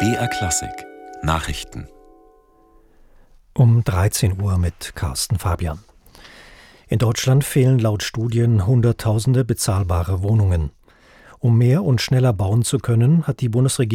BR Klassik Nachrichten um 13 Uhr mit Carsten Fabian. In Deutschland fehlen laut Studien Hunderttausende bezahlbare Wohnungen. Um mehr und schneller bauen zu können, hat die Bundesregierung